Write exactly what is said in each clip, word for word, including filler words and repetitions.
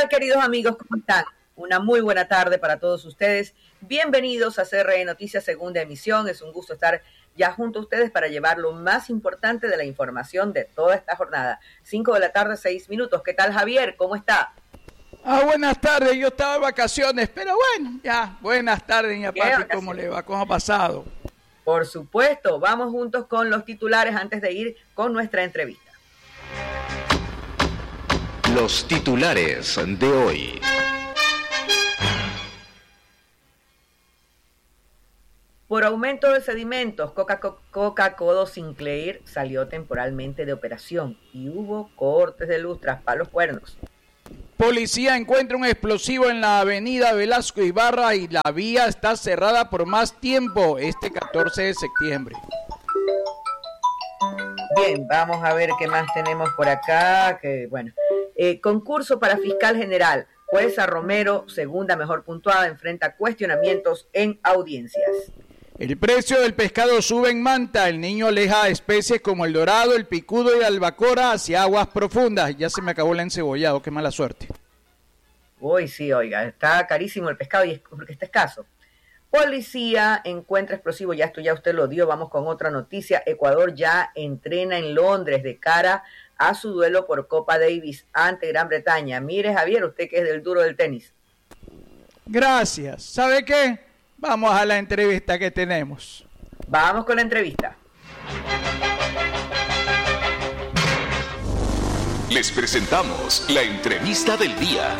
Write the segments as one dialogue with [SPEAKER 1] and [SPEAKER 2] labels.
[SPEAKER 1] tal, queridos amigos? ¿Cómo están? Una muy buena tarde para todos ustedes. Bienvenidos a C R E Noticias Segunda Emisión. Es un gusto estar ya junto a ustedes para llevar lo más importante de la información de toda esta jornada. Cinco de la tarde, seis minutos. ¿Qué tal, Javier? ¿Cómo está?
[SPEAKER 2] Ah, buenas tardes. Yo estaba de vacaciones, pero bueno, ya. Buenas tardes, doña Pati. ¿Cómo le va? ¿Cómo ha pasado?
[SPEAKER 1] Por supuesto. Vamos juntos con los titulares antes de ir con nuestra entrevista.
[SPEAKER 3] Los titulares de hoy.
[SPEAKER 1] Por aumento de sedimentos, Coca-Cola Sinclair salió temporalmente de operación y hubo cortes de luz tras palos cuernos.
[SPEAKER 2] Policía encuentra un explosivo en la avenida Velasco Ibarra y la vía está cerrada por más tiempo este catorce de septiembre.
[SPEAKER 1] Bien, vamos a ver qué más tenemos por acá. Que bueno, eh, concurso para fiscal general. Jueza Romero, segunda mejor puntuada, enfrenta cuestionamientos en audiencias.
[SPEAKER 2] El precio del pescado sube en Manta. El Niño aleja especies como el dorado, el picudo y la albacora hacia aguas profundas. Ya se me acabó el encebollado, qué mala suerte.
[SPEAKER 1] Uy, sí, oiga, está carísimo el pescado y es porque está escaso. Policía encuentra explosivo, ya esto ya usted lo dio, vamos con otra noticia. Ecuador ya entrena en Londres de cara a su duelo por Copa Davis ante Gran Bretaña. Mire, Javier, usted que es del duro del tenis.
[SPEAKER 2] Gracias. ¿Sabe qué? Vamos a la entrevista que tenemos.
[SPEAKER 1] Vamos con la entrevista.
[SPEAKER 3] Les presentamos la entrevista del día.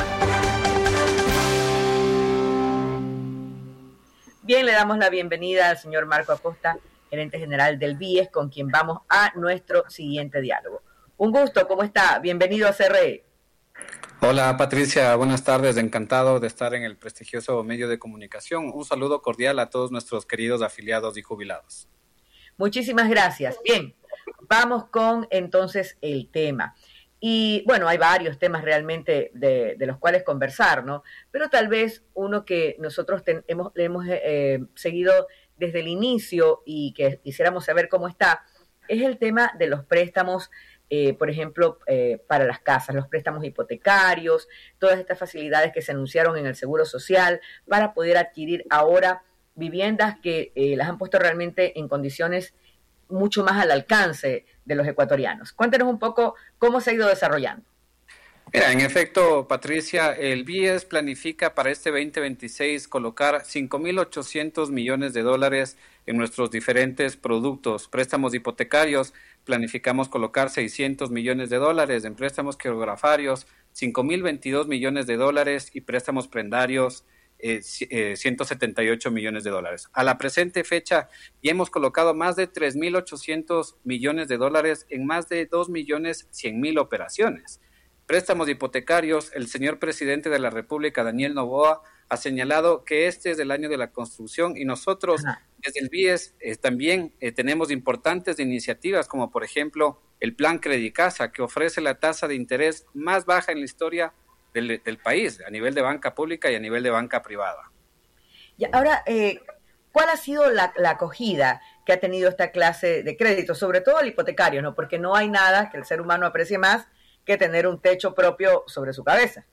[SPEAKER 1] Bien, le damos la bienvenida al señor Marco Acosta, gerente general del B I E S, con quien vamos a nuestro siguiente diálogo. Un gusto, ¿cómo está? Bienvenido a C R E.
[SPEAKER 4] Hola Patricia, buenas tardes, encantado de estar en el prestigioso medio de comunicación. Un saludo cordial a todos nuestros queridos afiliados y jubilados.
[SPEAKER 1] Muchísimas gracias. Bien, vamos con entonces el tema. Y bueno, hay varios temas realmente de, de los cuales conversar, ¿no? Pero tal vez uno que nosotros ten, hemos, hemos eh, seguido desde el inicio y que quisiéramos saber cómo está, es el tema de los préstamos, eh, por ejemplo, eh, para las casas, los préstamos hipotecarios, todas estas facilidades que se anunciaron en el Seguro Social para poder adquirir ahora viviendas que eh, las han puesto realmente en condiciones mucho más al alcance de los ecuatorianos. Cuéntenos un poco cómo se ha ido desarrollando.
[SPEAKER 4] Mira, en efecto, Patricia, el B I E S planifica para este veinte veintiséis colocar cinco mil ochocientos millones de dólares en nuestros diferentes productos. Préstamos hipotecarios, planificamos colocar seiscientos millones de dólares, en préstamos geografarios, cinco mil veintidós millones de dólares y préstamos prendarios, Eh, eh, ciento setenta y ocho millones de dólares. A la presente fecha ya hemos colocado más de tres mil ochocientos millones de dólares en más de dos millones cien mil operaciones. Préstamos hipotecarios, el señor presidente de la República, Daniel Noboa, ha señalado que este es el año de la construcción y nosotros Ajá. desde el B I E S eh, también eh, tenemos importantes iniciativas como por ejemplo el Plan Credicasa, que ofrece la tasa de interés más baja en la historia Del, del país, a nivel de banca pública y a nivel de banca privada.
[SPEAKER 1] Y ahora, eh, ¿cuál ha sido la, la acogida que ha tenido esta clase de crédito, sobre todo el hipotecario, ¿no? Porque no hay nada que el ser humano aprecie más que tener un techo propio sobre su cabeza.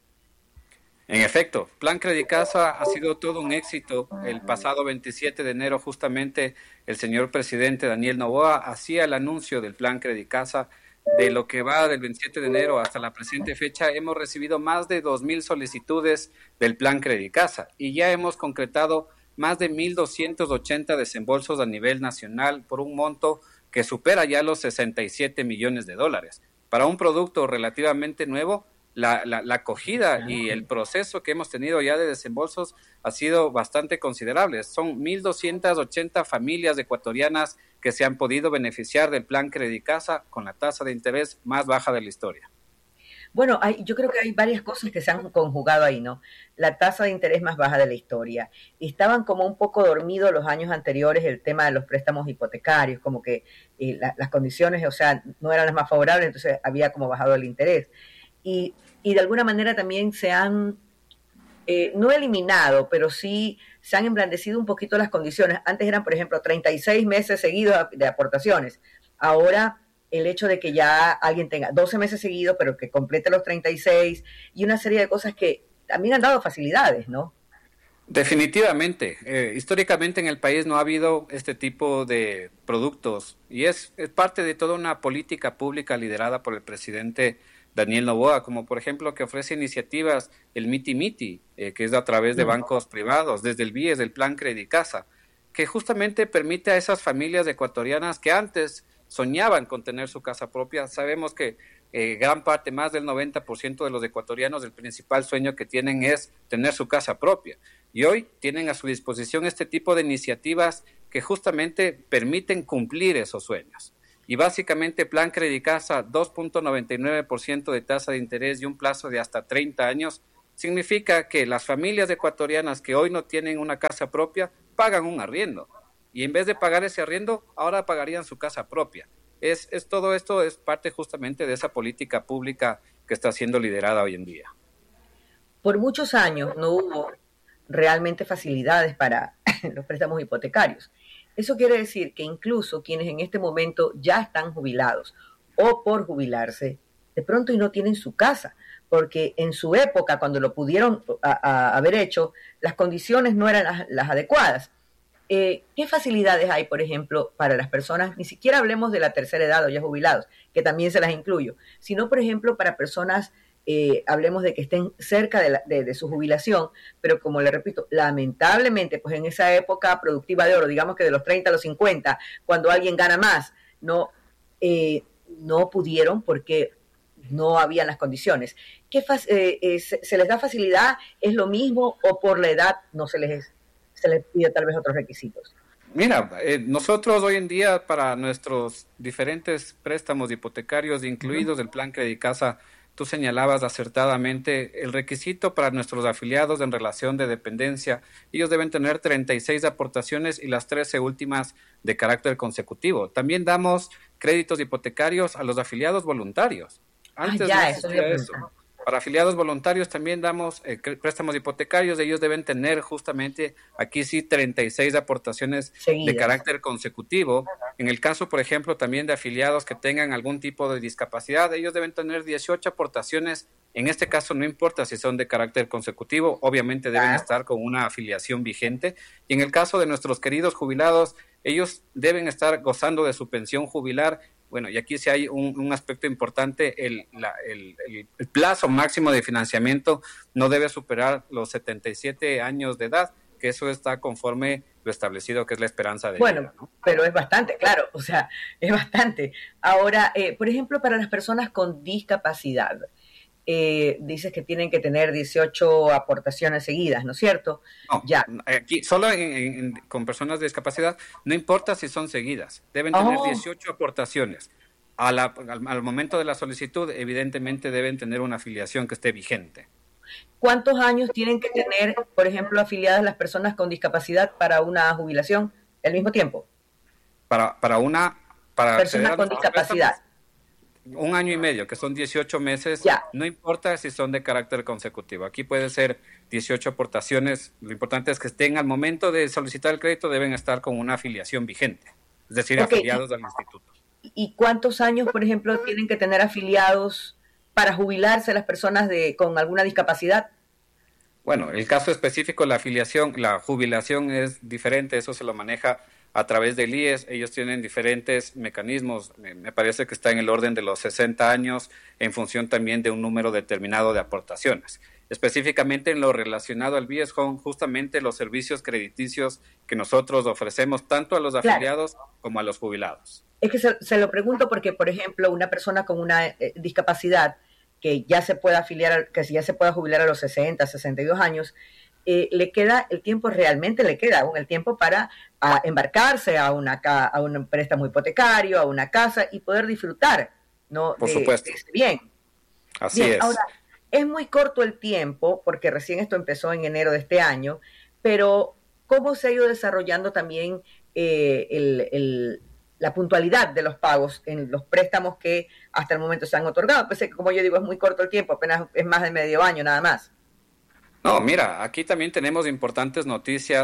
[SPEAKER 4] En efecto, Plan Credicasa ha sido todo un éxito. El pasado veintisiete de enero, justamente, el señor presidente Daniel Noboa hacía el anuncio del Plan Credicasa. De lo que va del veintisiete de enero hasta la presente fecha, hemos recibido más de dos mil solicitudes del Plan Credicasa y ya hemos concretado más de mil doscientos ochenta desembolsos a nivel nacional por un monto que supera ya los sesenta y siete millones de dólares. Para un producto relativamente nuevo, la, la, la acogida y el proceso que hemos tenido ya de desembolsos ha sido bastante considerable. Son mil doscientas ochenta familias ecuatorianas que se han podido beneficiar del Plan Credicasa con la tasa de interés más baja de la historia.
[SPEAKER 1] Bueno, hay, yo creo que hay varias cosas que se han conjugado ahí, ¿no? La tasa de interés más baja de la historia. Estaban como un poco dormidos los años anteriores el tema de los préstamos hipotecarios, como que eh, la, las condiciones, o sea, no eran las más favorables, entonces había como bajado el interés. Y, y de alguna manera también se han, eh, no eliminado, pero sí se han emblandecido un poquito las condiciones. Antes eran, por ejemplo, treinta y seis meses seguidos de aportaciones. Ahora el hecho de que ya alguien tenga doce meses seguidos, pero que complete los treinta y seis, y una serie de cosas que también han dado facilidades, ¿no?
[SPEAKER 4] Definitivamente. Eh, históricamente en el país no ha habido este tipo de productos y es, es parte de toda una política pública liderada por el presidente Daniel Noboa, como por ejemplo que ofrece iniciativas, el Miti Miti, eh, que es a través de bancos privados, desde el B I E S, del Plan Credicasa, que justamente permite a esas familias ecuatorianas que antes soñaban con tener su casa propia. Sabemos que eh, gran parte, más del noventa por ciento de los ecuatorianos, el principal sueño que tienen es tener su casa propia. Y hoy tienen a su disposición este tipo de iniciativas que justamente permiten cumplir esos sueños. Y básicamente Plan Credicasa, dos punto noventa y nueve por ciento de tasa de interés y un plazo de hasta treinta años, significa que las familias ecuatorianas que hoy no tienen una casa propia pagan un arriendo. Y en vez de pagar ese arriendo, ahora pagarían su casa propia. Es, es todo esto es parte justamente de esa política pública que está siendo liderada hoy en día.
[SPEAKER 1] Por muchos años no hubo realmente facilidades para los préstamos hipotecarios. Eso quiere decir que incluso quienes en este momento ya están jubilados o por jubilarse, de pronto y no tienen su casa, porque en su época, cuando lo pudieron a, a, haber hecho, las condiciones no eran las, las adecuadas. Eh, ¿Qué facilidades hay, por ejemplo, para las personas, ni siquiera hablemos de la tercera edad o ya jubilados, que también se las incluyo, sino, por ejemplo, para personas, eh, hablemos de que estén cerca de, la, de, de su jubilación, pero como le repito, lamentablemente, pues en esa época productiva de oro, digamos que de los treinta a los cincuenta, cuando alguien gana más, no, eh, no pudieron porque no habían las condiciones. ¿Qué eh, eh, se, ¿Se les da facilidad? ¿Es lo mismo o por la edad no se les, se les pide tal vez otros requisitos?
[SPEAKER 4] Mira, eh, nosotros hoy en día para nuestros diferentes préstamos hipotecarios, incluidos uh-huh. el Plan Credicasa, tú señalabas acertadamente el requisito para nuestros afiliados en relación de dependencia. Ellos deben tener treinta y seis aportaciones y las trece últimas de carácter consecutivo. También damos créditos hipotecarios a los afiliados voluntarios. Antes ah, ya, no existía eso. eso. Para afiliados voluntarios también damos eh, préstamos hipotecarios. Ellos deben tener justamente aquí sí treinta y seis aportaciones Seguidas. de carácter consecutivo. En el caso, por ejemplo, también de afiliados que tengan algún tipo de discapacidad, ellos deben tener dieciocho aportaciones. En este caso no importa si son de carácter consecutivo, obviamente deben ah. estar con una afiliación vigente. Y en el caso de nuestros queridos jubilados, ellos deben estar gozando de su pensión jubilar. Bueno, y aquí sí hay un, un aspecto importante, el, la, el, el, el plazo máximo de financiamiento no debe superar los setenta y siete años de edad, que eso está conforme lo establecido, que es la esperanza de
[SPEAKER 1] bueno,
[SPEAKER 4] vida, ¿no?
[SPEAKER 1] Pero es bastante, claro, o sea, es bastante. Ahora, eh, por ejemplo, para las personas con discapacidad, eh, dices que tienen que tener dieciocho aportaciones seguidas, ¿no es cierto?
[SPEAKER 4] No, ya. Aquí, solo en, en, con personas de discapacidad, no importa si son seguidas, deben tener oh. dieciocho aportaciones. A la, al, al momento de la solicitud, evidentemente deben tener una afiliación que esté vigente.
[SPEAKER 1] ¿Cuántos años tienen que tener, por ejemplo, afiliadas las personas con discapacidad para una jubilación al mismo tiempo?
[SPEAKER 4] Para, para una... Para
[SPEAKER 1] personas con discapacidad.
[SPEAKER 4] Un año y medio, que son dieciocho meses,
[SPEAKER 1] ya.
[SPEAKER 4] No importa si son de carácter consecutivo. Aquí puede ser dieciocho aportaciones. Lo importante es que estén al momento de solicitar el crédito, deben estar con una afiliación vigente, es decir, okay. afiliados al instituto.
[SPEAKER 1] ¿Y cuántos años, por ejemplo, tienen que tener afiliados para jubilarse las personas de con alguna discapacidad?
[SPEAKER 4] Bueno, el caso específico, la afiliación, la jubilación es diferente, eso se lo maneja a través del I E S. Ellos tienen diferentes mecanismos, me parece que está en el orden de los sesenta años, en función también de un número determinado de aportaciones. Específicamente en lo relacionado al B I E S, son justamente los servicios crediticios que nosotros ofrecemos tanto a los afiliados claro. como a los jubilados.
[SPEAKER 1] Es que se, se lo pregunto porque, por ejemplo, una persona con una eh, discapacidad que ya se pueda afiliar, que ya se pueda jubilar a los sesenta, sesenta y dos años, eh, le queda el tiempo, realmente le queda aún el tiempo para a, embarcarse a, una, a un préstamo hipotecario, a una casa y poder disfrutar, ¿no?
[SPEAKER 4] Por
[SPEAKER 1] de,
[SPEAKER 4] supuesto.
[SPEAKER 1] De ese bien.
[SPEAKER 4] Así
[SPEAKER 1] bien,
[SPEAKER 4] es.
[SPEAKER 1] Ahora, es muy corto el tiempo, porque recién esto empezó en enero de este año, pero ¿cómo se ha ido desarrollando también eh, el, el, la puntualidad de los pagos en los préstamos que hasta el momento se han otorgado? Pues como yo digo, es muy corto el tiempo, apenas es más de medio año nada más.
[SPEAKER 4] No, mira, aquí también tenemos importantes noticias.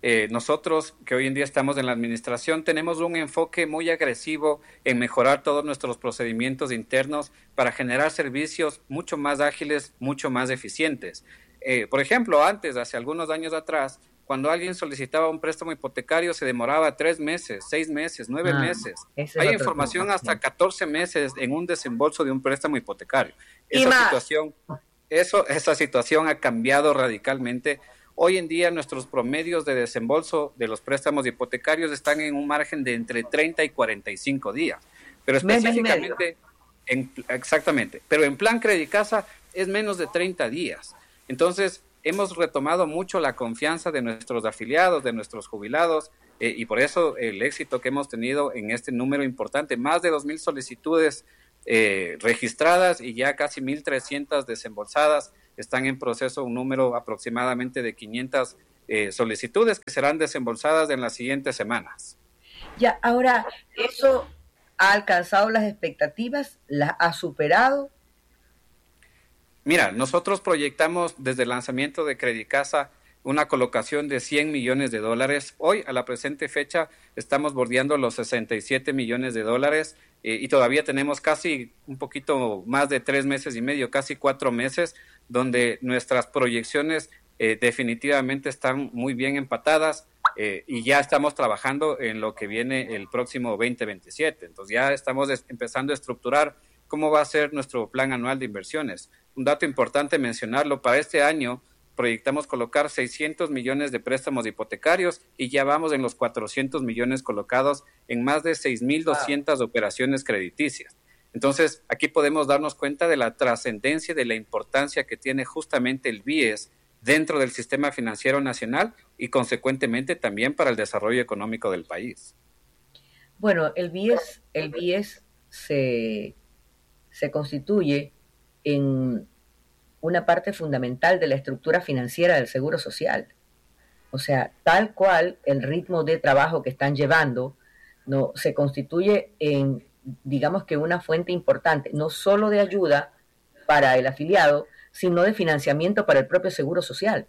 [SPEAKER 4] eh, nosotros que hoy en día estamos en la administración tenemos un enfoque muy agresivo en mejorar todos nuestros procedimientos internos para generar servicios mucho más ágiles, mucho más eficientes. Eh, por ejemplo, antes, hace algunos años atrás, cuando alguien solicitaba un préstamo hipotecario se demoraba tres meses, seis meses, nueve ah, meses. Hay información hasta catorce meses en un desembolso de un préstamo hipotecario. Esa situación, eso, esa situación ha cambiado radicalmente. Hoy en día nuestros promedios de desembolso de los préstamos hipotecarios están en un margen de entre treinta y cuarenta y cinco días. Pero específicamente, en, exactamente, pero en Plan Credicasa es menos de treinta días. Entonces, hemos retomado mucho la confianza de nuestros afiliados, de nuestros jubilados, eh, y por eso el éxito que hemos tenido en este número importante, más de dos mil solicitudes eh, registradas y ya casi mil trescientas desembolsadas, están en proceso un número aproximadamente de quinientas eh, solicitudes que serán desembolsadas en las siguientes semanas.
[SPEAKER 1] Ya, ahora, ¿eso ha alcanzado las expectativas? ¿Las ha superado?
[SPEAKER 4] Mira, nosotros proyectamos desde el lanzamiento de Credicasa una colocación de cien millones de dólares. Hoy, a la presente fecha, estamos bordeando los sesenta y siete millones de dólares eh, y todavía tenemos casi un poquito más de tres meses y medio, casi cuatro meses, donde nuestras proyecciones eh, definitivamente están muy bien empatadas eh, y ya estamos trabajando en lo que viene el próximo veinte veintisiete. Entonces ya estamos des- empezando a estructurar cómo va a ser nuestro plan anual de inversiones. Un dato importante mencionarlo, para este año proyectamos colocar seiscientos millones de préstamos hipotecarios y ya vamos en los cuatrocientos millones colocados en más de seis mil doscientas wow. operaciones crediticias. Entonces, aquí podemos darnos cuenta de la trascendencia y de la importancia que tiene justamente el B I E S dentro del sistema financiero nacional y consecuentemente también para el desarrollo económico del país.
[SPEAKER 1] Bueno, el B I E S, el B I E S se, se constituye en una parte fundamental de la estructura financiera del Seguro Social. O sea, tal cual el ritmo de trabajo que están llevando, no se constituye en, digamos que una fuente importante, no solo de ayuda para el afiliado, sino de financiamiento para el propio Seguro Social.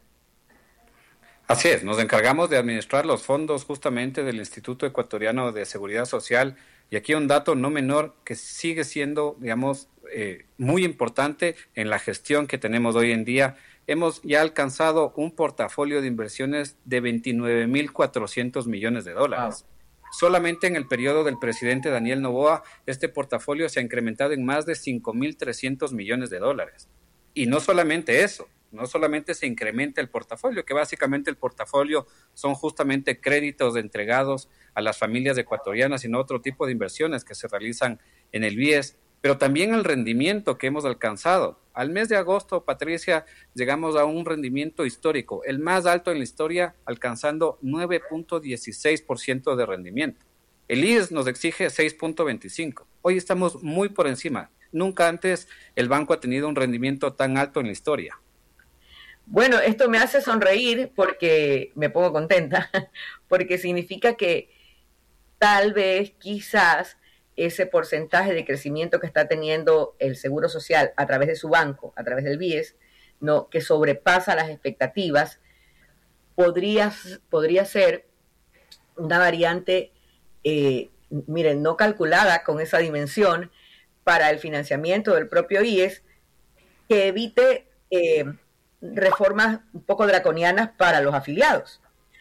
[SPEAKER 4] Así es, nos encargamos de administrar los fondos justamente del Instituto Ecuatoriano de Seguridad Social, y aquí un dato no menor que sigue siendo, digamos, eh, muy importante en la gestión que tenemos hoy en día. Hemos ya alcanzado un portafolio de inversiones de veintinueve mil cuatrocientos millones de dólares. Wow. Solamente en el periodo del presidente Daniel Noboa, este portafolio se ha incrementado en más de cinco mil trescientos millones de dólares. Y no solamente eso, no solamente se incrementa el portafolio, que básicamente el portafolio son justamente créditos entregados a las familias ecuatorianas, sino otro tipo de inversiones que se realizan en el B I E S, pero también el rendimiento que hemos alcanzado. Al mes de agosto, Patricia, llegamos a un rendimiento histórico, el más alto en la historia, alcanzando nueve punto dieciséis por ciento de rendimiento. El I E S nos exige seis punto veinticinco. Hoy estamos muy por encima. Nunca antes el banco ha tenido un rendimiento tan alto en la historia.
[SPEAKER 1] Bueno, esto me hace sonreír porque me pongo contenta, porque significa que tal vez, quizás, ese porcentaje de crecimiento que está teniendo el Seguro Social a través de su banco, a través del B I E S, no, que sobrepasa las expectativas, podría, podría ser una variante, eh, miren, no calculada con esa dimensión para el financiamiento del propio I E S, que evite eh, reformas un poco draconianas para los afiliados.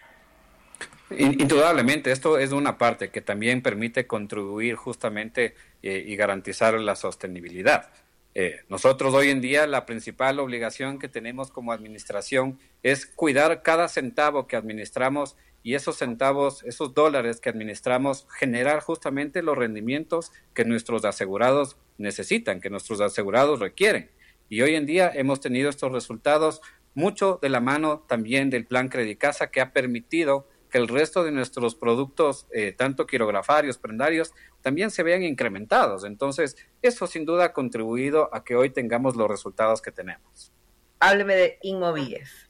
[SPEAKER 4] Indudablemente, esto es una parte que también permite contribuir justamente eh, y garantizar la sostenibilidad. Eh, nosotros hoy en día la principal obligación que tenemos como administración es cuidar cada centavo que administramos y esos centavos, esos dólares que administramos, generar justamente los rendimientos que nuestros asegurados necesitan, que nuestros asegurados requieren. Y hoy en día hemos tenido estos resultados mucho de la mano también del Plan Credicasa, que ha permitido que el resto de nuestros productos, eh, tanto quirografarios, prendarios, también se vean incrementados. Entonces, eso sin duda ha contribuido a que hoy tengamos los resultados que tenemos.
[SPEAKER 1] Hábleme de Inmovies.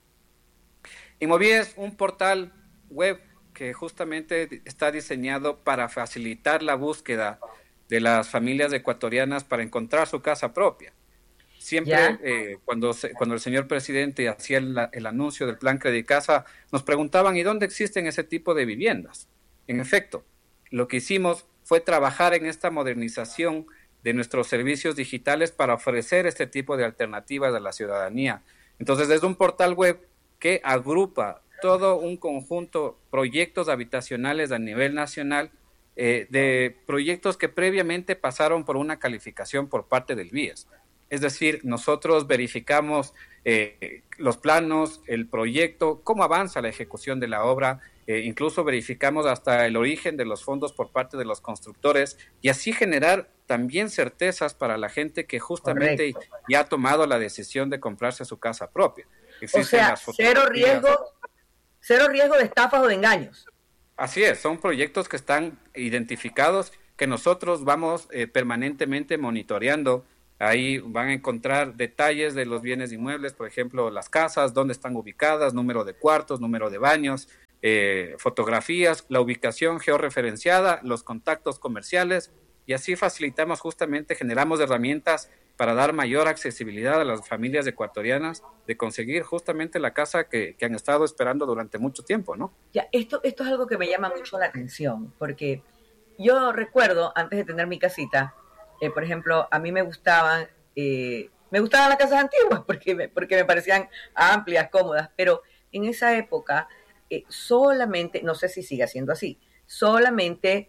[SPEAKER 4] Inmovies, un portal web que justamente está diseñado para facilitar la búsqueda de las familias ecuatorianas para encontrar su casa propia. Siempre eh, cuando, se, cuando el señor presidente hacía el, el anuncio del plan Credicasa, nos preguntaban, ¿y dónde existen ese tipo de viviendas? En efecto, lo que hicimos fue trabajar en esta modernización de nuestros servicios digitales para ofrecer este tipo de alternativas a la ciudadanía. Entonces, es un portal web que agrupa todo un conjunto de proyectos habitacionales a nivel nacional, eh, de proyectos que previamente pasaron por una calificación por parte del B I E S. Es decir, nosotros verificamos eh, los planos, el proyecto, cómo avanza la ejecución de la obra, eh, incluso verificamos hasta el origen de los fondos por parte de los constructores y así generar también certezas para la gente que justamente Correcto. ya ha tomado la decisión de comprarse su casa propia.
[SPEAKER 1] Existen o sea, cero riesgo, cero riesgo de estafas o de engaños.
[SPEAKER 4] Así es, son proyectos que están identificados, que nosotros vamos eh, permanentemente monitoreando. Ahí van a encontrar detalles de los bienes inmuebles, por ejemplo, las casas, dónde están ubicadas, número de cuartos, número de baños, eh, fotografías, la ubicación georreferenciada, los contactos comerciales, y así facilitamos justamente, generamos herramientas para dar mayor accesibilidad a las familias ecuatorianas de conseguir justamente la casa que, que han estado esperando durante mucho tiempo, ¿no?
[SPEAKER 1] Ya, esto, esto es algo que me llama mucho la atención, porque yo recuerdo, antes de tener mi casita, Eh, por ejemplo, a mí me gustaban, eh, me gustaban las casas antiguas porque me, porque me parecían amplias, cómodas, pero en esa época eh, solamente, no sé si sigue siendo así, solamente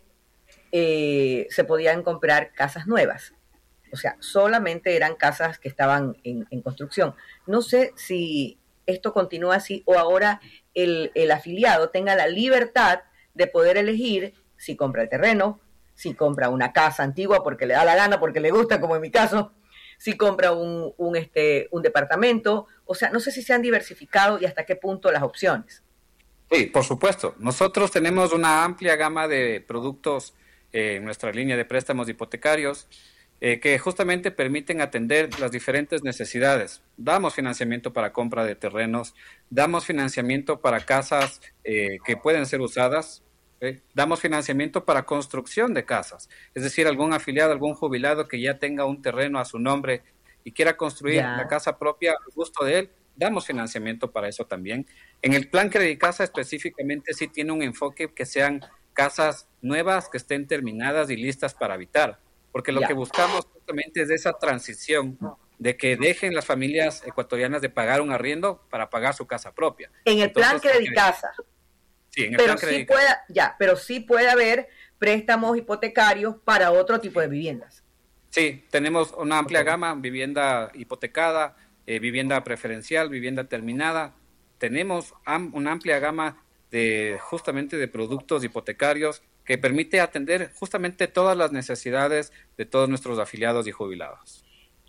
[SPEAKER 1] eh, se podían comprar casas nuevas. O sea, solamente eran casas que estaban en, en construcción. No sé si esto continúa así o ahora el, el afiliado tenga la libertad de poder elegir si compra el terreno, si compra una casa antigua porque le da la gana, porque le gusta, como en mi caso, si compra un, un, este, un departamento. O sea, no sé si se han diversificado y hasta qué punto las opciones.
[SPEAKER 4] Sí, por supuesto. Nosotros tenemos una amplia gama de productos eh, en nuestra línea de préstamos hipotecarios eh, que justamente permiten atender las diferentes necesidades. Damos financiamiento para compra de terrenos, damos financiamiento para casas eh, que pueden ser usadas, ¿Eh? damos financiamiento para construcción de casas, es decir, algún afiliado, algún jubilado que ya tenga un terreno a su nombre y quiera construir ya. la casa propia al gusto de él, damos financiamiento para eso también. En el plan Credicasa específicamente sí tiene un enfoque que sean casas nuevas que estén terminadas y listas para habitar, porque lo ya. que buscamos justamente es esa transición de que dejen las familias ecuatorianas de pagar un arriendo para pagar su casa propia.
[SPEAKER 1] En el Entonces, plan Credicasa. Sí, en el pero plan sí puede, ya, pero sí puede haber préstamos hipotecarios para otro tipo de viviendas.
[SPEAKER 4] Sí, tenemos una amplia okay. gama, vivienda hipotecada, eh, vivienda preferencial, vivienda terminada. Tenemos am, una amplia gama de justamente de productos hipotecarios que permite atender justamente todas las necesidades de todos nuestros afiliados y jubilados.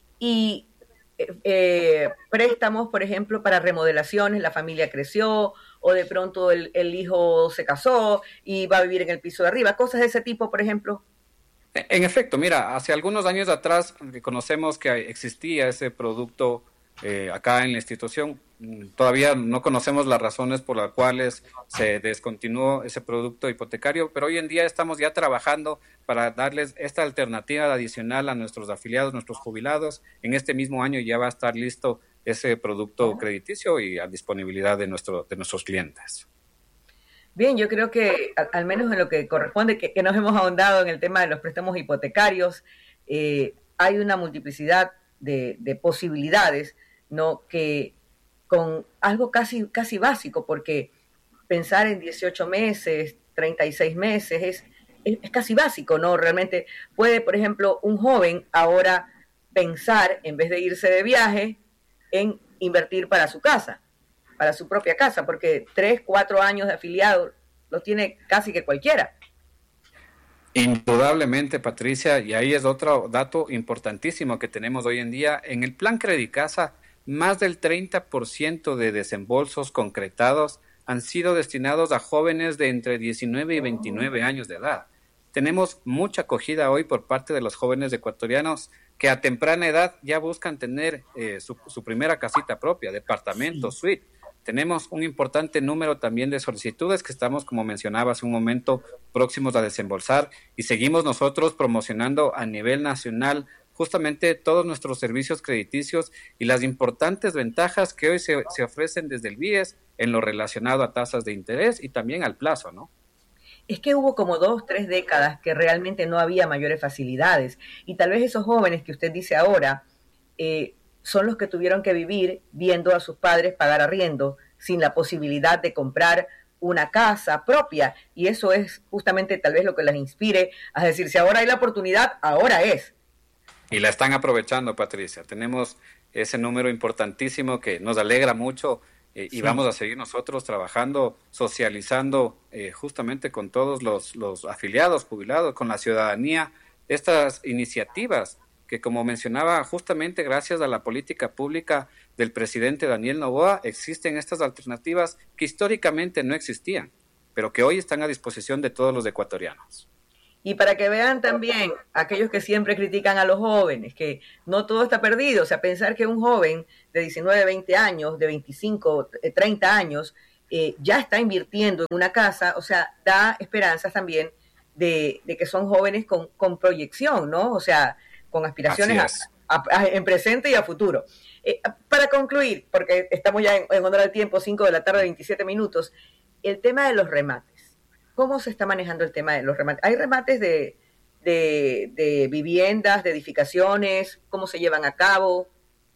[SPEAKER 1] Y eh, préstamos, por ejemplo, para remodelaciones, la familia creció, o de pronto el, el hijo se casó y va a vivir en el piso de arriba, cosas de ese tipo, por ejemplo.
[SPEAKER 4] En efecto, mira, hace algunos años atrás conocemos que existía ese producto eh, acá en la institución. Todavía no conocemos las razones por las cuales se descontinuó ese producto hipotecario, pero hoy en día estamos ya trabajando para darles esta alternativa adicional a nuestros afiliados, nuestros jubilados. En este mismo año ya va a estar listo ese producto crediticio y a disponibilidad de, nuestro, de nuestros clientes.
[SPEAKER 1] Bien, yo creo que al, al menos en lo que corresponde, que, que nos hemos ahondado en el tema de los préstamos hipotecarios, eh, hay una multiplicidad de, de posibilidades, ¿no? Que con algo casi, casi básico, porque pensar en dieciocho meses, treinta y seis meses, es, es, es casi básico, ¿no? Realmente puede, por ejemplo, un joven ahora pensar, en vez de irse de viaje, en invertir para su casa, para su propia casa, porque tres, cuatro años de afiliado lo tiene casi que cualquiera.
[SPEAKER 4] Indudablemente, Patricia, y ahí es otro dato importantísimo que tenemos hoy en día. En el plan Credicasa, más del treinta por ciento de desembolsos concretados han sido destinados a jóvenes de entre diecinueve y veintinueve años de edad. Tenemos mucha acogida hoy por parte de los jóvenes ecuatorianos que a temprana edad ya buscan tener eh, su, su primera casita propia, departamento, sí. suite. Tenemos un importante número también de solicitudes que estamos, como mencionaba hace un momento, próximos a desembolsar y seguimos nosotros promocionando a nivel nacional justamente todos nuestros servicios crediticios y las importantes ventajas que hoy se, se ofrecen desde el B I E S en lo relacionado a tasas de interés y también al plazo, ¿no?
[SPEAKER 1] Es que hubo como dos, tres décadas que realmente no había mayores facilidades y tal vez esos jóvenes que usted dice ahora eh, son los que tuvieron que vivir viendo a sus padres pagar arriendo sin la posibilidad de comprar una casa propia, y eso es justamente tal vez lo que les inspire a decir, si ahora hay la oportunidad, ahora es.
[SPEAKER 4] Y la están aprovechando, Patricia. Tenemos ese número importantísimo que nos alegra mucho eh, y sí. Vamos a seguir nosotros trabajando, socializando eh, justamente con todos los, los afiliados, jubilados, con la ciudadanía, estas iniciativas que, como mencionaba, justamente gracias a la política pública del presidente Daniel Noboa, existen estas alternativas que históricamente no existían, pero que hoy están a disposición de todos los ecuatorianos.
[SPEAKER 1] Y para que vean también aquellos que siempre critican a los jóvenes, que no todo está perdido, o sea, pensar que un joven de diecinueve, veinte años, de veinticinco, treinta años, eh, ya está invirtiendo en una casa, o sea, da esperanzas también de, de que son jóvenes con, con proyección, ¿no? O sea, con aspiraciones a, a, a, en presente y a futuro. Eh, para concluir, porque estamos ya en, en honor al tiempo, cinco de la tarde, veintisiete minutos, el tema de los remates. ¿Cómo se está manejando el tema de los remates? ¿Hay remates de, de, de viviendas, de edificaciones? ¿Cómo se llevan a cabo?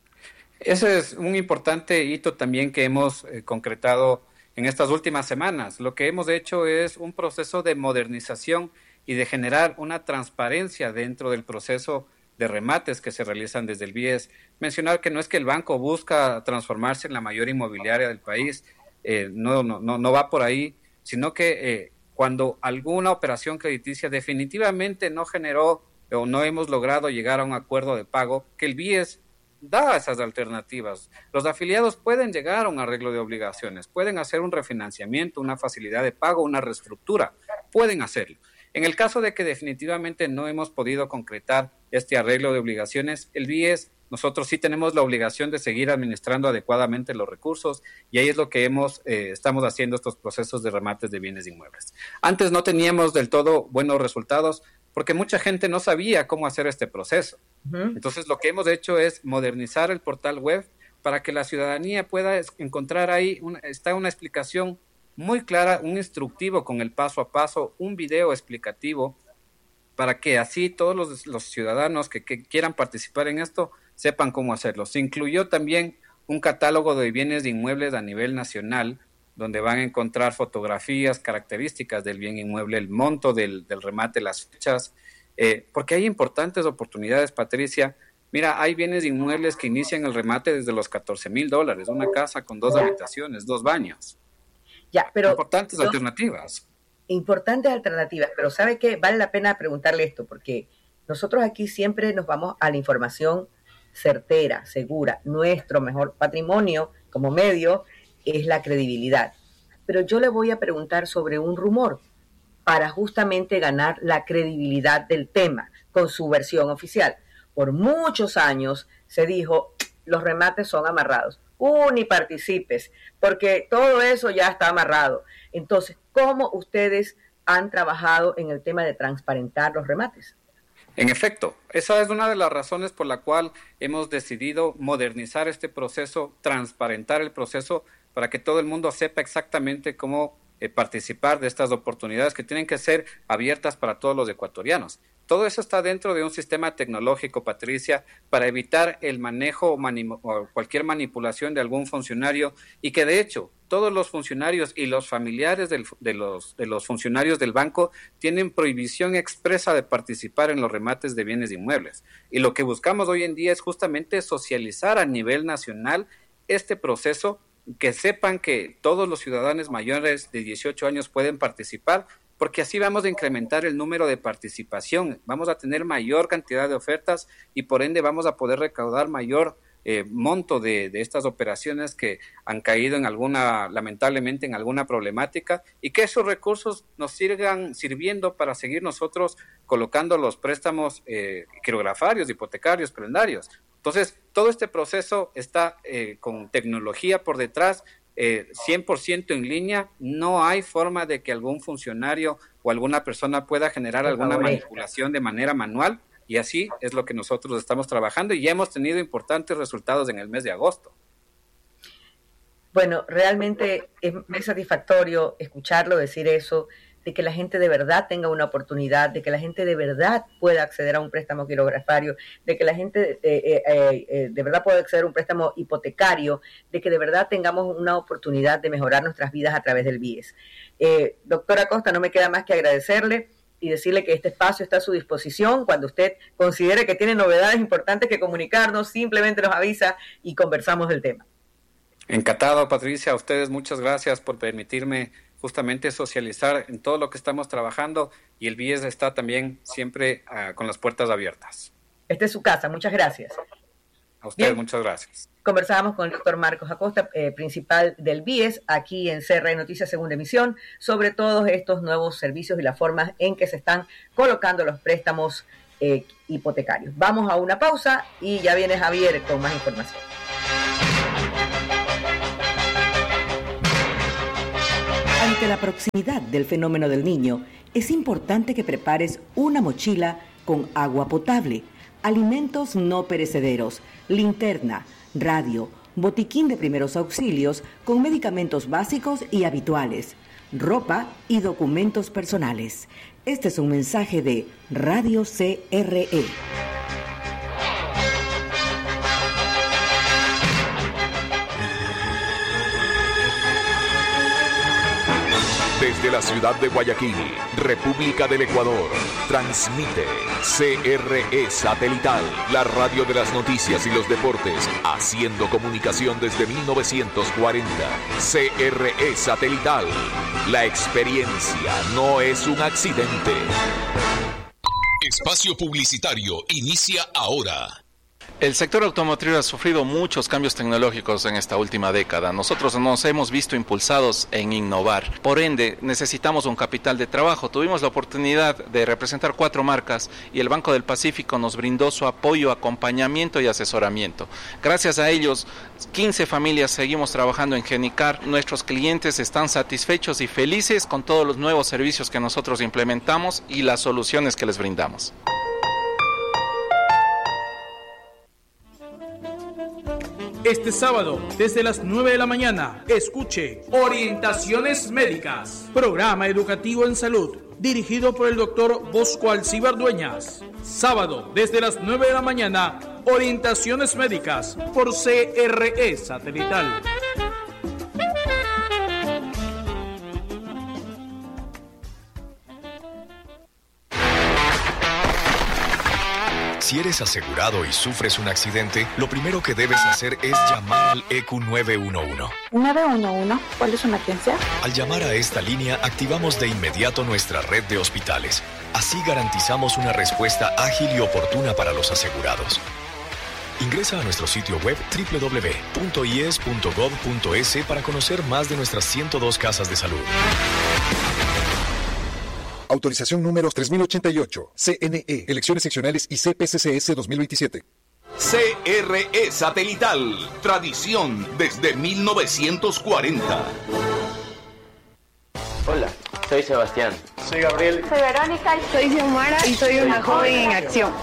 [SPEAKER 4] Ese es un importante hito también que hemos eh, concretado en estas últimas semanas. Lo que hemos hecho es un proceso de modernización y de generar una transparencia dentro del proceso de remates que se realizan desde el B I E S. Mencionar que no es que el banco busca transformarse en la mayor inmobiliaria del país, eh, no, no, no, no va por ahí, sino que eh, cuando alguna operación crediticia definitivamente no generó o no hemos logrado llegar a un acuerdo de pago, que el B I E S da esas alternativas. Los afiliados pueden llegar a un arreglo de obligaciones, pueden hacer un refinanciamiento, una facilidad de pago, una reestructura, pueden hacerlo. En el caso de que definitivamente no hemos podido concretar este arreglo de obligaciones, el B I E S, nosotros sí tenemos la obligación de seguir administrando adecuadamente los recursos y ahí es lo que hemos eh, estamos haciendo estos procesos de remates de bienes inmuebles. Antes no teníamos del todo buenos resultados porque mucha gente no sabía cómo hacer este proceso. Uh-huh. Entonces lo que hemos hecho es modernizar el portal web para que la ciudadanía pueda encontrar ahí, una, está una explicación muy clara, un instructivo con el paso a paso, un video explicativo para que así todos los, los ciudadanos que, que quieran participar en esto sepan cómo hacerlo. Se incluyó también un catálogo de bienes de inmuebles a nivel nacional, donde van a encontrar fotografías, características del bien inmueble, el monto del, del remate, las fechas, eh, porque hay importantes oportunidades, Patricia. Mira, hay bienes inmuebles que inician el remate desde los catorce mil dólares, una casa con dos habitaciones, dos baños.
[SPEAKER 1] Ya, pero
[SPEAKER 4] importantes dos, alternativas.
[SPEAKER 1] Importantes alternativas, pero ¿sabe qué? Vale la pena preguntarle esto, porque nosotros aquí siempre nos vamos a la información certera, segura. Nuestro mejor patrimonio como medio es la credibilidad. Pero yo le voy a preguntar sobre un rumor para justamente ganar la credibilidad del tema con su versión oficial. Por muchos años se dijo, los remates son amarrados. Uh, ni participes, porque todo eso ya está amarrado. Entonces, ¿cómo ustedes han trabajado en el tema de transparentar los remates?
[SPEAKER 4] En efecto, esa es una de las razones por la cual hemos decidido modernizar este proceso, transparentar el proceso para que todo el mundo sepa exactamente cómo eh, participar de estas oportunidades que tienen que ser abiertas para todos los ecuatorianos. Todo eso está dentro de un sistema tecnológico, Patricia, para evitar el manejo o, mani- o cualquier manipulación de algún funcionario y que, de hecho, todos los funcionarios y los familiares del, de, los, de los funcionarios del banco tienen prohibición expresa de participar en los remates de bienes inmuebles. Y lo que buscamos hoy en día es justamente socializar a nivel nacional este proceso, que sepan que todos los ciudadanos mayores de dieciocho años pueden participar, porque así vamos a incrementar el número de participación, vamos a tener mayor cantidad de ofertas y por ende vamos a poder recaudar mayor eh, monto de, de estas operaciones que han caído en alguna, lamentablemente en alguna problemática, y que esos recursos nos sigan sirviendo para seguir nosotros colocando los préstamos eh, quirografarios, hipotecarios, prendarios. Entonces, todo este proceso está eh, con tecnología por detrás, Eh, cien por ciento en línea. No hay forma de que algún funcionario o alguna persona pueda generar alguna manipulación de manera manual, y así es lo que nosotros estamos trabajando y ya hemos tenido importantes resultados en el mes de agosto.
[SPEAKER 1] Bueno, realmente es, es satisfactorio escucharlo decir eso, de que la gente de verdad tenga una oportunidad, de que la gente de verdad pueda acceder a un préstamo quirografario, de que la gente eh, eh, eh, de verdad pueda acceder a un préstamo hipotecario, de que de verdad tengamos una oportunidad de mejorar nuestras vidas a través del B I E S. Eh, doctora Costa, no me queda más que agradecerle y decirle que este espacio está a su disposición. Cuando usted considere que tiene novedades importantes que comunicarnos, simplemente nos avisa y conversamos del tema.
[SPEAKER 4] Encantado, Patricia. A ustedes muchas gracias por permitirme justamente socializar en todo lo que estamos trabajando y el B I E S está también siempre uh, con las puertas abiertas.
[SPEAKER 1] Esta es su casa, muchas gracias.
[SPEAKER 4] A ustedes
[SPEAKER 1] Bien.
[SPEAKER 4] Muchas gracias.
[SPEAKER 1] Conversábamos con el doctor Marcos Acosta, eh, principal del B I E S, aquí en C R E Noticias Segunda Emisión, sobre todos estos nuevos servicios y las formas en que se están colocando los préstamos eh, hipotecarios. Vamos a una pausa y ya viene Javier con más información.
[SPEAKER 5] Ante la proximidad del fenómeno del Niño, es importante que prepares una mochila con agua potable, alimentos no perecederos, linterna, radio, botiquín de primeros auxilios con medicamentos básicos y habituales, ropa y documentos personales. Este es un mensaje de Radio C R E.
[SPEAKER 3] Desde la ciudad de Guayaquil, República del Ecuador, transmite C R E Satelital, la radio de las noticias y los deportes, haciendo comunicación desde mil novecientos cuarenta. C R E Satelital, la experiencia no es un accidente.
[SPEAKER 6] Espacio publicitario inicia ahora.
[SPEAKER 7] El sector automotriz ha sufrido muchos cambios tecnológicos en esta última década. Nosotros nos hemos visto impulsados en innovar. Por ende, necesitamos un capital de trabajo. Tuvimos la oportunidad de representar cuatro marcas y el Banco del Pacífico nos brindó su apoyo, acompañamiento y asesoramiento. Gracias a ellos, quince familias seguimos trabajando en Genicar. Nuestros clientes están satisfechos y felices con todos los nuevos servicios que nosotros implementamos y las soluciones que les brindamos.
[SPEAKER 8] Este sábado, desde las nueve de la mañana, escuche Orientaciones Médicas, programa educativo en salud, dirigido por el doctor Bosco Alcíbar Dueñas. Sábado, desde las nueve de la mañana, Orientaciones Médicas, por C R E Satelital.
[SPEAKER 9] Si eres asegurado y sufres un accidente, lo primero que debes hacer es llamar al E Q nueve uno uno.
[SPEAKER 10] ¿nueve uno uno? ¿Cuál es su emergencia?
[SPEAKER 9] Al llamar a esta línea, activamos de inmediato nuestra red de hospitales. Así garantizamos una respuesta ágil y oportuna para los asegurados. Ingresa a nuestro sitio web doble u doble u doble u punto i e s punto gov punto es para conocer más de nuestras ciento dos casas de salud.
[SPEAKER 11] Autorización número tres mil ochenta y ocho. C N E. Elecciones seccionales y C P C C S dos mil veintisiete.
[SPEAKER 3] C R E Satelital. Tradición desde mil novecientos cuarenta.
[SPEAKER 12] Hola, soy Sebastián.
[SPEAKER 13] Soy Gabriel.
[SPEAKER 10] Soy Verónica.
[SPEAKER 14] Soy Xiomara y soy una joven en acción.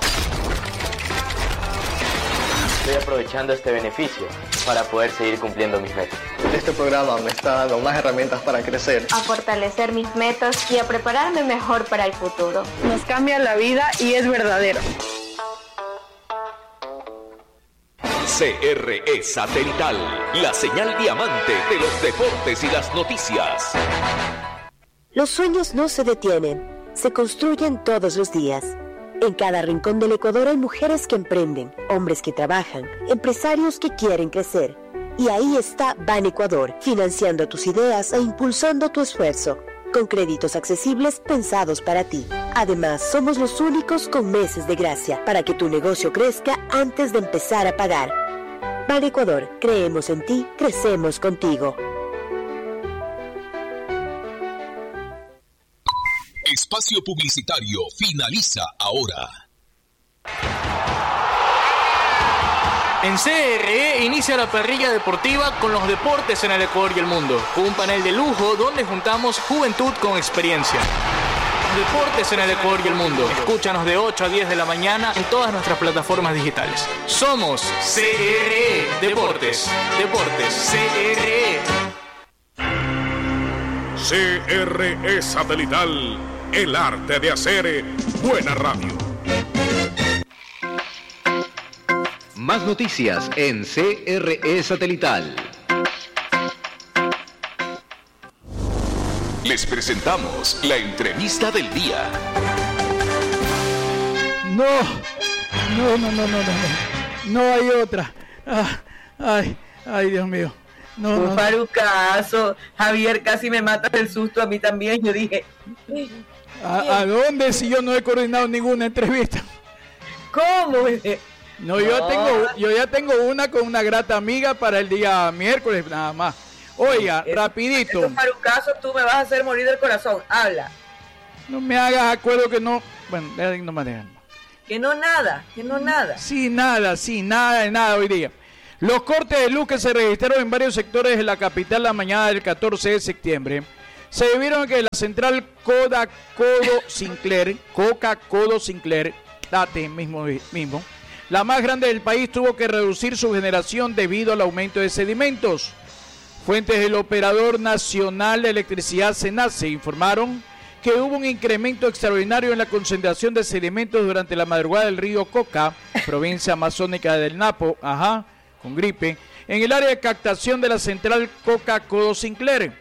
[SPEAKER 12] Estoy aprovechando este beneficio para poder seguir cumpliendo mis metas.
[SPEAKER 13] Este programa me está dando más herramientas para crecer,
[SPEAKER 10] a fortalecer mis metas y a prepararme mejor para el futuro.
[SPEAKER 14] Nos cambia la vida y es verdadero.
[SPEAKER 3] C R E Satelital, la señal diamante de los deportes y las noticias.
[SPEAKER 15] Los sueños no se detienen, se construyen todos los días. En cada rincón del Ecuador hay mujeres que emprenden, hombres que trabajan, empresarios que quieren crecer. Y ahí está Ban Ecuador, financiando tus ideas e impulsando tu esfuerzo, con créditos accesibles pensados para ti. Además, somos los únicos con meses de gracia para que tu negocio crezca antes de empezar a pagar. Ban Ecuador, creemos en ti, crecemos contigo.
[SPEAKER 6] Espacio publicitario finaliza ahora.
[SPEAKER 16] En C R E inicia la parrilla deportiva con los deportes en el Ecuador y el mundo, con un panel de lujo donde juntamos juventud con experiencia. los deportes en el Ecuador y el mundo. Escúchanos de ocho a diez de la mañana en todas nuestras plataformas digitales. Somos C R E Deportes. Deportes C R E.
[SPEAKER 3] C R E Satelital, el arte de hacer buena radio.
[SPEAKER 17] Más noticias en C R E Satelital.
[SPEAKER 3] Les presentamos la entrevista del día.
[SPEAKER 2] No, no, no, no, no, no, no, no hay otra. Ah, ay, ay, Dios mío. No,
[SPEAKER 1] un
[SPEAKER 2] no,
[SPEAKER 1] farucazo. Javier, casi me mata del susto a mí también. Yo dije,
[SPEAKER 2] ¿A, ¿a dónde si yo no he coordinado ninguna entrevista?
[SPEAKER 1] ¿Cómo?
[SPEAKER 2] No, no, yo tengo, yo ya tengo una con una grata amiga para el día miércoles, nada más. Oiga, es, rapidito.
[SPEAKER 1] Esos farucazos tú me vas a hacer morir del corazón. Habla.
[SPEAKER 2] No me hagas acuerdo que no. Bueno, no me dejan.
[SPEAKER 1] Que no nada, que no nada.
[SPEAKER 2] Sí, nada, sí, nada de nada hoy día. Los cortes de luz que se registraron en varios sectores de la capital la mañana del catorce de septiembre se debieron a que la central Coda Codo Sinclair, Coca Codo Sinclair, date mismo, mismo, la más grande del país, tuvo que reducir su generación debido al aumento de sedimentos. Fuentes del Operador Nacional de Electricidad SENACE informaron que hubo un incremento extraordinario en la concentración de sedimentos durante la madrugada del río Coca, provincia amazónica del Napo, ajá, con gripe, en el área de captación de la central Coca Codo Sinclair.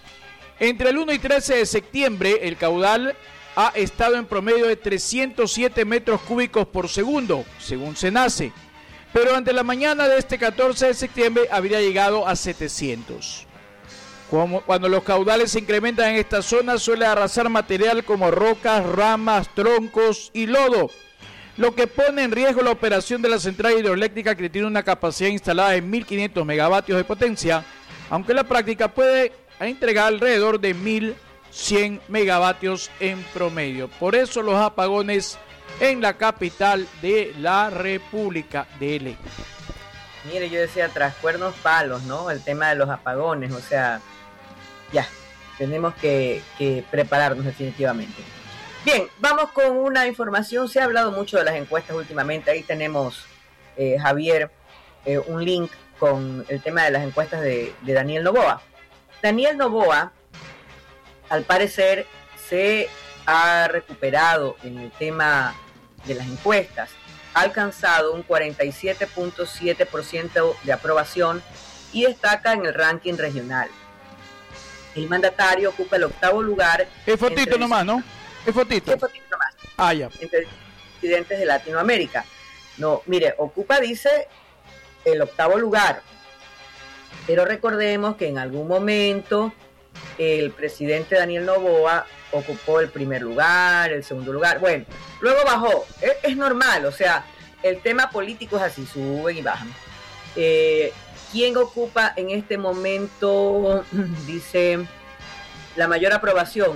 [SPEAKER 2] Entre el uno y trece de septiembre, el caudal ha estado en promedio de trescientos siete metros cúbicos por segundo, según SENACE. Pero ante la mañana de este catorce de septiembre habría llegado a setecientos. Como cuando los caudales se incrementan en esta zona, suele arrasar material como rocas, ramas, troncos y lodo, lo que pone en riesgo la operación de la central hidroeléctrica, que tiene una capacidad instalada de mil quinientos megavatios de potencia, aunque la práctica puede entregar alrededor de mil cien megavatios en promedio. Por eso los apagones en la capital de la República de L.
[SPEAKER 1] Mire, yo decía tras cuernos palos, ¿no? El tema de los apagones, o sea, ya, tenemos que, que prepararnos definitivamente. Bien, vamos con una información. Se ha hablado mucho de las encuestas últimamente. Ahí tenemos, eh, Javier, eh, un link con el tema de las encuestas de, de Daniel Noboa. Daniel Noboa, al parecer, se ha recuperado en el tema de las encuestas. Ha alcanzado un cuarenta y siete punto siete por ciento de aprobación y destaca en el ranking regional. El mandatario ocupa el octavo lugar.
[SPEAKER 2] Es fotito nomás, ¿no? Es fotito.
[SPEAKER 1] Es fotito nomás.
[SPEAKER 2] Ah, ya.
[SPEAKER 1] Entre presidentes de Latinoamérica. No, mire, ocupa, dice, el octavo lugar. Pero recordemos que en algún momento el presidente Daniel Noboa ocupó el primer lugar, el segundo lugar. Bueno, luego bajó. Es, es normal, o sea, el tema político es así, suben y bajan. Eh, ¿Quién ocupa en este momento, dice, la mayor aprobación?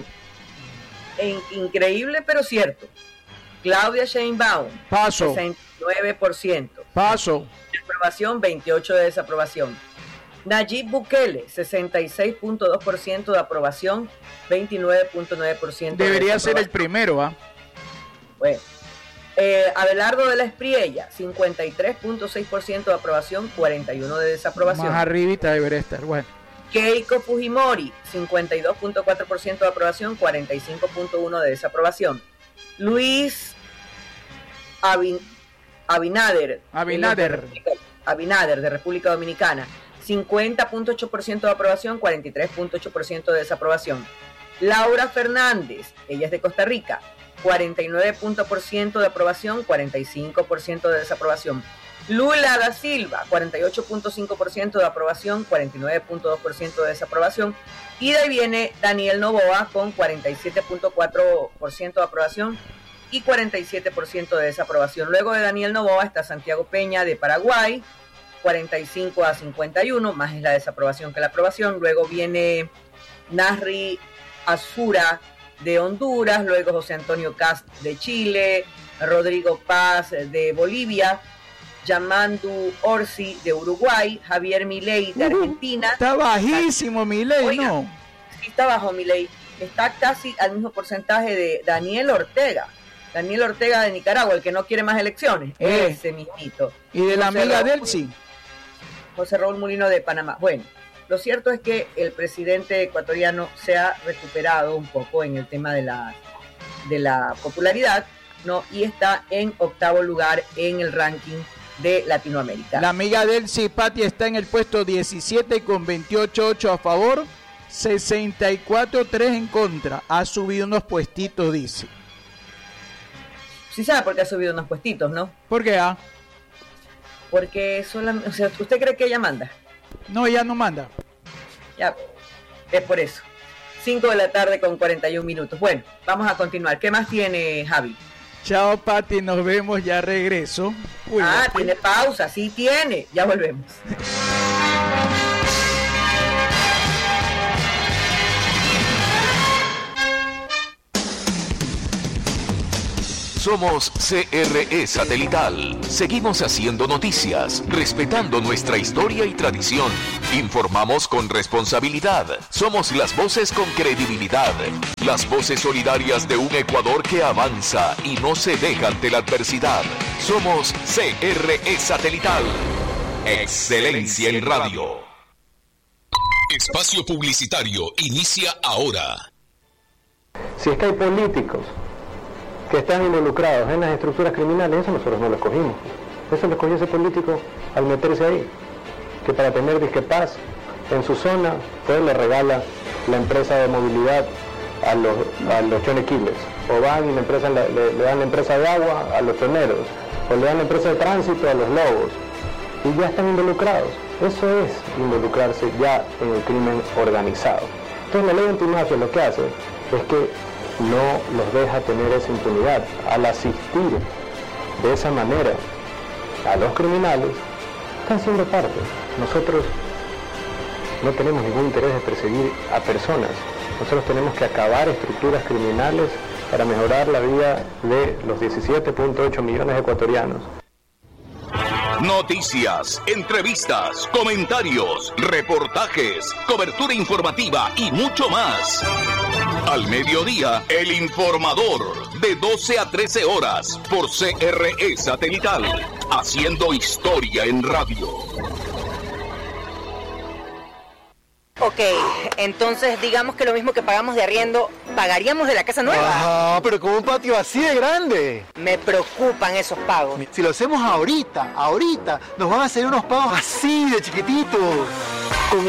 [SPEAKER 1] En, increíble, pero cierto. Claudia Sheinbaum,
[SPEAKER 2] paso.
[SPEAKER 1] sesenta y nueve por ciento.
[SPEAKER 2] Paso.
[SPEAKER 1] De aprobación, veintiocho por ciento de desaprobación. Nayib Bukele, sesenta y seis punto dos por ciento de aprobación, veintinueve punto nueve por ciento de
[SPEAKER 2] debería ser el primero, ¿ah?
[SPEAKER 1] Bueno. Eh, Abelardo de la Espriella, cincuenta y tres punto seis por ciento de aprobación, cuarenta y uno por ciento de desaprobación.
[SPEAKER 2] Más arribita debería estar, bueno.
[SPEAKER 1] Keiko Fujimori, cincuenta y dos punto cuatro por ciento de aprobación, cuarenta y cinco punto uno por ciento de desaprobación. Luis Abin, Abinader,
[SPEAKER 2] Abinader.
[SPEAKER 1] De Abinader de República Dominicana, cincuenta punto ocho por ciento de aprobación, cuarenta y tres punto ocho por ciento de desaprobación. Laura Fernández, ella es de Costa Rica, cuarenta y nueve punto por ciento de aprobación, cuarenta y cinco por ciento de desaprobación. Lula da Silva, cuarenta y ocho punto cinco por ciento de aprobación, cuarenta y nueve punto dos por ciento de desaprobación. Y de ahí viene Daniel Noboa con cuarenta y siete punto cuatro por ciento de aprobación y cuarenta y siete por ciento de desaprobación. Luego de Daniel Noboa está Santiago Peña de Paraguay, cuarenta y cinco a cincuenta y uno, más es la desaprobación que la aprobación. Luego viene Nasri Azura de Honduras, luego José Antonio Cast de Chile, Rodrigo Paz de Bolivia, Yamandu Orsi de Uruguay, Javier Milei de Argentina.
[SPEAKER 2] Uh, está bajísimo Milei, ¿no?
[SPEAKER 1] Sí, está bajo Milei. está casi al mismo porcentaje de Daniel Ortega. Daniel Ortega de Nicaragua, el que no quiere más elecciones. Eh. Ese mismito.
[SPEAKER 2] Y de la
[SPEAKER 1] José
[SPEAKER 2] amiga
[SPEAKER 1] Raúl,
[SPEAKER 2] Delcy.
[SPEAKER 1] José Raúl Mulino de Panamá. Bueno, lo cierto es que el presidente ecuatoriano se ha recuperado un poco en el tema de la, de la popularidad, ¿no? Y está en octavo lugar en el ranking de Latinoamérica.
[SPEAKER 2] La amiga Delcy Patti está en el puesto diecisiete con veintiocho punto ocho a favor, sesenta y cuatro punto tres en contra. Ha subido unos puestitos, dice.
[SPEAKER 1] Sí sabe por qué ha subido unos puestitos, ¿no?
[SPEAKER 2] ¿Por qué? Ah?
[SPEAKER 1] Porque solamente, o sea, ¿usted cree que ella manda?
[SPEAKER 2] No, ella no manda.
[SPEAKER 1] Ya, es por eso. cinco de la tarde con cuarenta y un minutos. Bueno, vamos a continuar. ¿Qué más tiene, Javi?
[SPEAKER 2] Chao, Pati, nos vemos, ya regreso.
[SPEAKER 1] Uy, ah, tiene pausa, sí tiene. Ya volvemos.
[SPEAKER 3] Somos C R E Satelital. Seguimos haciendo noticias, respetando nuestra historia y tradición. Informamos con responsabilidad. Somos las voces con credibilidad. Las voces solidarias de un Ecuador que avanza y no se deja ante la adversidad. Somos C R E Satelital. Excelencia en radio.
[SPEAKER 6] Espacio publicitario inicia ahora.
[SPEAKER 18] Si es que hay políticos que están involucrados en las estructuras criminales, eso nosotros no lo escogimos. Eso lo escogió ese político al meterse ahí, que para tener disque paz en su zona, pues le regala la empresa de movilidad a los, a los chonequiles, o van y la empresa, le, le dan la empresa de agua a los choneros, o le dan la empresa de tránsito a los lobos, y ya están involucrados. Eso es involucrarse ya en el crimen organizado. Entonces la ley antimafia lo que hace es que no los deja tener esa impunidad. Al asistir de esa manera a los criminales, están siendo parte. Nosotros no tenemos ningún interés de perseguir a personas. Nosotros tenemos que acabar estructuras criminales para mejorar la vida de los diecisiete punto ocho millones de ecuatorianos.
[SPEAKER 3] Noticias, entrevistas, comentarios, reportajes, cobertura informativa y mucho más. Al mediodía, El Informador, de doce a trece horas, por C R E Satelital, haciendo historia en radio.
[SPEAKER 19] Ok, entonces digamos que lo mismo que pagamos de arriendo, pagaríamos de la casa nueva.
[SPEAKER 20] Ah, pero con un patio así de grande.
[SPEAKER 19] Me preocupan esos pagos.
[SPEAKER 20] Si lo hacemos ahorita, ahorita, nos van a hacer unos pagos así de chiquititos.